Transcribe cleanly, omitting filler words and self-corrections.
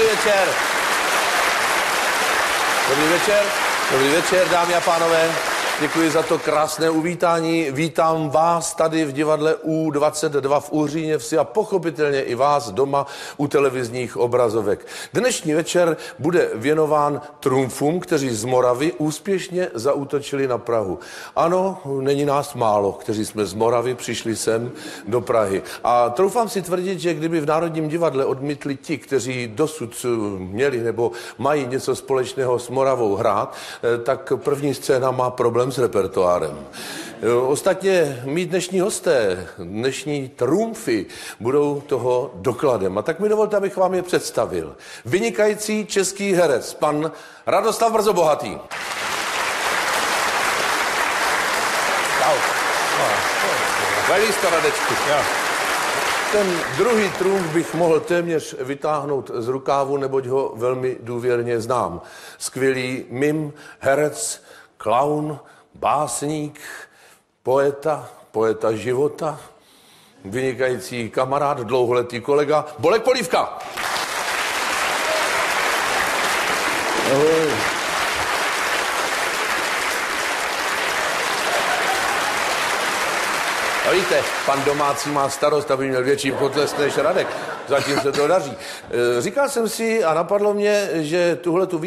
večer. Dobrý večer, dámy a pánové. Děkuji za to krásné uvítání. Vítám vás tady v divadle U22 v Uhříně Vsi a pochopitelně i vás doma u televizních obrazovek. Dnešní večer bude věnován trumfům, kteří z Moravy úspěšně zaútočili na Prahu. Ano, není nás málo, kteří jsme z Moravy přišli sem do Prahy. A troufám si tvrdit, že kdyby v Národním divadle odmítli ti, kteří dosud měli nebo mají něco společného s Moravou hrát, tak první scéna má problém s repertoárem. Ostatně mý dnešní hosté, dnešní trumfy budou toho dokladem. A tak mi dovolte, abych vám je představil. Vynikající český herec, pan Radoslav Brzobohatý. Vajlíska, Radečku. Ten druhý trumf bych mohl téměř vytáhnout z rukávu, neboť ho velmi důvěrně znám. Skvělý mim, herec, klaun, básník, poeta života, vynikající kamarád, dlouholetý kolega, Bolek Polívka. Ahoj. A víte, pan domácí má starost, aby měl větší potlesk než Radek. Zatím se to daří. Říkal jsem si a napadlo mě, že tuhletu